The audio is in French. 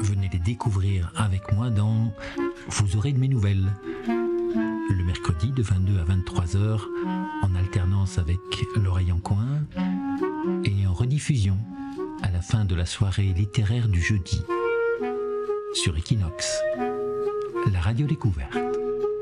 venez les découvrir avec moi dans Vous aurez de mes nouvelles. Le mercredi de 22 à 23 heures, en alternance avec l'oreille en coin, et en rediffusion à la fin de la soirée littéraire du jeudi sur Equinox, la radio découverte.